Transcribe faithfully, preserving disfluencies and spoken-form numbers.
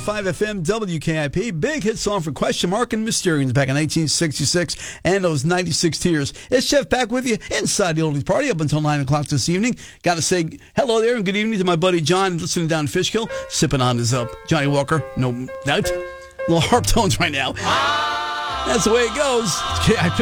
five F M, W K I P. Big hit song for Question Mark and Mysterians back in nineteen sixty-six, and those ninety-six Tears. It's Jeff back with you inside the Oldies Party up until nine o'clock this evening. Got to say hello there and good evening to my buddy John listening down in Fishkill, sipping on his uh, Johnny Walker. No doubt. Little harp tones right now. That's the way it goes.